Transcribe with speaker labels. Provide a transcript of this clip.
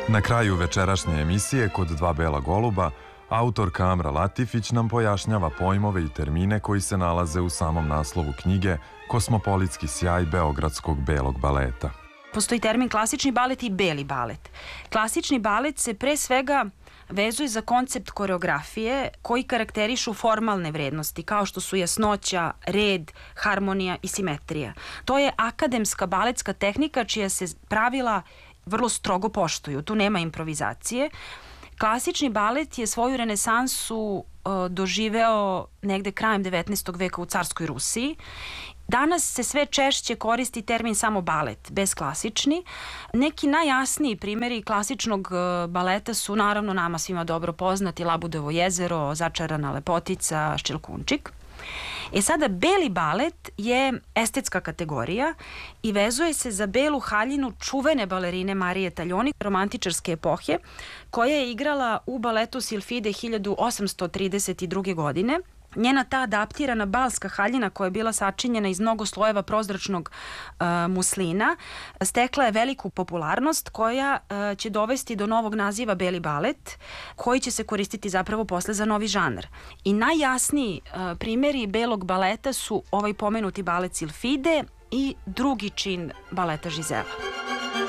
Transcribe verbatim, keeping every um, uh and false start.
Speaker 1: Na kraju večerašnje emisije Kod dva bela goluba, autorka Amra Latifić nam pojašnjava pojmove i termine koji se nalaze u samom naslovu knjige Kosmopolitski sjaj Beogradskog belog baleta.
Speaker 2: Postoji termin klasični balet i beli balet. Klasični balet se pre svega vezuje za koncept koreografije koji karakterišu formalne vrednosti kao što su jasnoća, red, harmonija i simetrija. To je akademska baletska tehnika čija se pravila vrlo strogo poštuju. Tu nema improvizacije. Klasični balet je svoju renesansu uh, doživeo negde krajem devetnaestog veka u carskoj Rusiji. Danas se sve češće koristi termin samo balet, bez klasični. Neki najjasniji primjeri klasičnog baleta su naravno nama svima dobro poznati Labudovo jezero, Začarana lepotica, Ščelkunčik. E sada, beli balet je estetska kategorija i vezuje se za belu haljinu čuvene balerine Marije Taljoni, romantičarske epohe, koja je igrala u baletu Silfide hiljadu osamsto trideset druge. godine. Njena ta adaptirana balska haljina koja je bila sačinjena iz mnogo slojeva prozračnog uh, muslina stekla je veliku popularnost koja uh, će dovesti do novog naziva beli balet koji će se koristiti zapravo posle za novi žanr. I najjasniji uh, primjeri belog baleta su ovaj pomenuti balet Silfide i drugi čin baleta Žizela.